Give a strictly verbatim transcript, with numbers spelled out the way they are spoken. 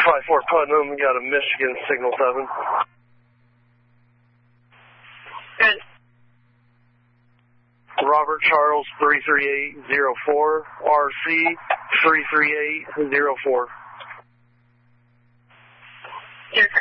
five four Putnam, we got a Michigan Signal seven. Good. Robert Charles three three eight zero four, R C three three eight zero four. Zero three.